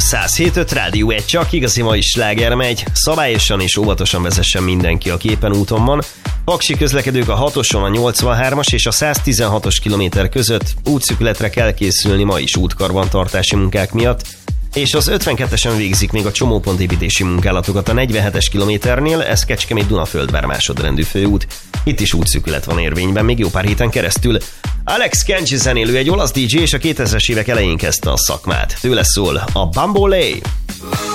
107.5 Rádió 1, csak igazi mai sláger megy. Szabályosan és óvatosan vezessen mindenki, a képen úton van. Paksi közlekedők a 6-oson, a 83-as és a 116-os kilométer között útszükletre kell készülni ma is útkarbantartási munkák miatt, és az 52-esen végzik még a csomópontépítési munkálatokat a 47-es kilométernél, ez Kecskemét-Dunaföldvár másodrendű főút. Itt is útszüklet van érvényben még jó pár héten keresztül. Alex Kenji zenélő, egy olasz DJ, és a 2000-es évek elején kezdte a szakmát. Tőle szól a Bambolé.